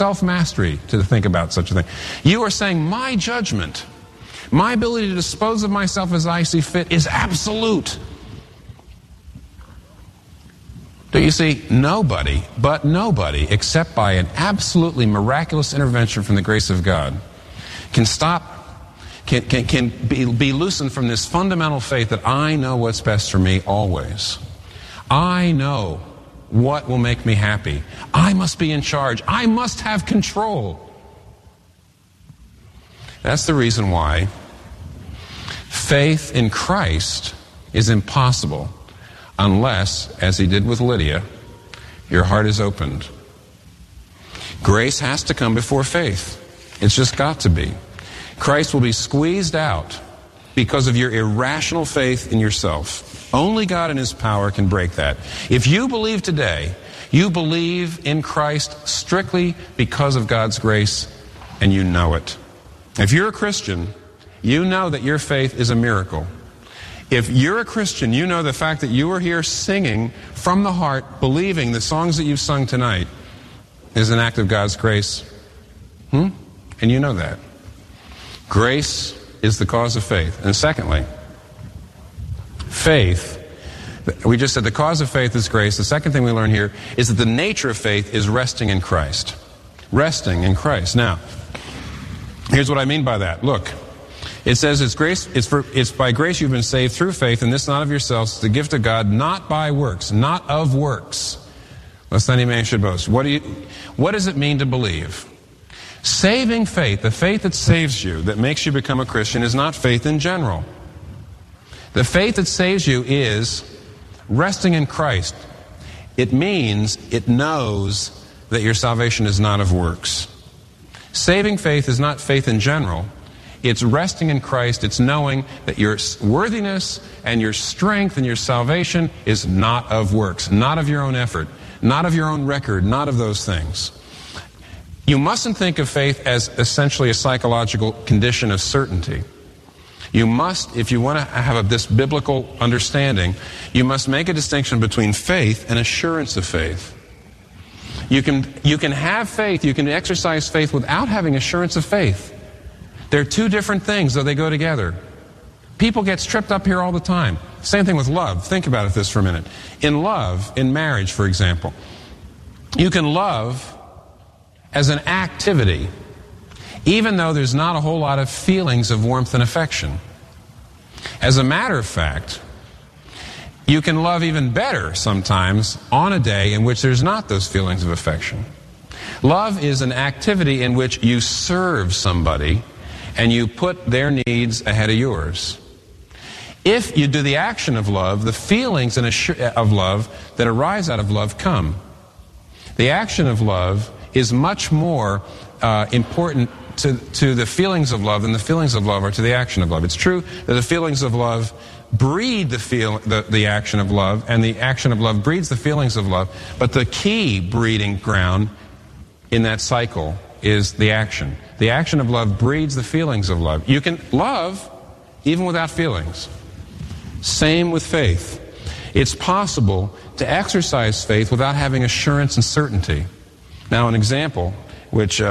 self-mastery to think about such a thing. You are saying my judgment, my ability to dispose of myself as I see fit is absolute. Do you see? Nobody, except by an absolutely miraculous intervention from the grace of God, can be loosened from this fundamental faith that I know what's best for me always. I know what will make me happy. I must be in charge. I must have control. That's the reason why faith in Christ is impossible unless, as he did with Lydia, your heart is opened. Grace has to come before faith. It's just got to be. Christ will be squeezed out because of your irrational faith in yourself. Only God in his power can break that. If you believe today, you believe in Christ strictly because of God's grace, and you know it. If you're a Christian, you know that your faith is a miracle. If you're a Christian, you know the fact that you are here singing from the heart, believing the songs that you've sung tonight is an act of God's grace. And you know that. Grace is the cause of faith. And secondly, faith, we just said the cause of faith is grace. The second thing we learn here is that the nature of faith is resting in Christ. Resting in Christ. Now, here's what I mean by that. Look, it says it's by grace you've been saved through faith, and this not of yourselves, it's the gift of God, not by works, not of works, lest any man should boast. What does it mean to believe? Saving faith, the faith that saves you, that makes you become a Christian, is not faith in general. The faith that saves you is resting in Christ. It means it knows that your salvation is not of works. Saving faith is not faith in general. It's resting in Christ. It's knowing that your worthiness and your strength and your salvation is not of works, not of your own effort, not of your own record, not of those things. You mustn't think of faith as essentially a psychological condition of certainty. You must, if you want to have this biblical understanding, you must make a distinction between faith and assurance of faith. You can have faith, you can exercise faith without having assurance of faith. They're two different things, though they go together. People get tripped up here all the time. Same thing with love. Think about this for a minute. In love, in marriage, for example, you can love as an activity, even though there's not a whole lot of feelings of warmth and affection. As a matter of fact, you can love even better sometimes on a day in which there's not those feelings of affection. Love is an activity in which you serve somebody and you put their needs ahead of yours. If you do the action of love, the feelings of love that arise out of love come. The action of love is much more important to the feelings of love than the feelings of love are to the action of love. It's true that the feelings of love breed the action of love, and the action of love breeds the feelings of love, but the key breeding ground in that cycle is the action. The action of love breeds the feelings of love. You can love even without feelings. Same with faith. It's possible to exercise faith without having assurance and certainty. Now, an example which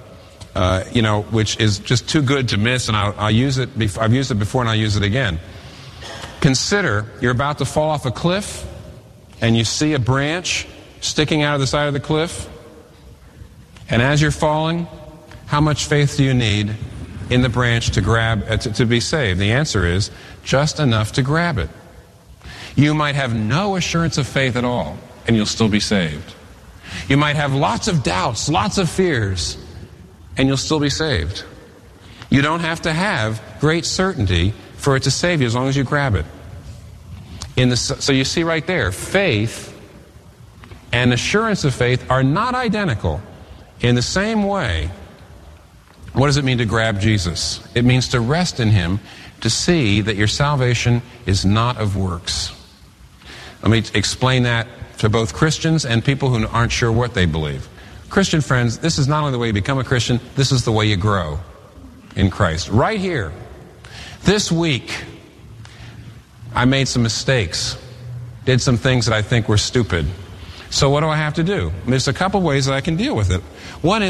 is just too good to miss, and I'll use it. I've used it before, and I'll use it again. Consider you're about to fall off a cliff, and you see a branch sticking out of the side of the cliff. And as you're falling, how much faith do you need in the branch to grab to be saved? The answer is just enough to grab it. You might have no assurance of faith at all, and you'll still be saved. You might have lots of doubts, lots of fears, and you'll still be saved. You don't have to have great certainty for it to save you as long as you grab it. So you see right there, faith and assurance of faith are not identical. In the same way, what does it mean to grab Jesus? It means to rest in Him, to see that your salvation is not of works. Let me explain that to both Christians and people who aren't sure what they believe. Christian friends, this is not only the way you become a Christian, this is the way you grow in Christ. Right here, this week, I made some mistakes, did some things that I think were stupid. So what do I have to do? There's a couple ways that I can deal with it. One is